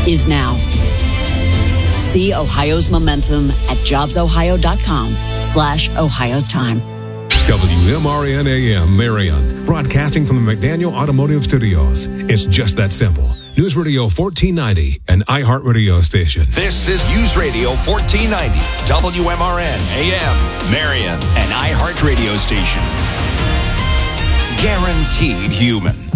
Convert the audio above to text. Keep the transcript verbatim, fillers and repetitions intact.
is now. See Ohio's momentum at jobsohio.com slash Ohio's time. W M R N A M Marion, broadcasting from the McDaniel Automotive Studios. It's just that simple. News Radio fourteen ninety, an iHeart radio station. This is News Radio fourteen ninety, W M R N A M Marion, an iHeart radio station. Guaranteed human.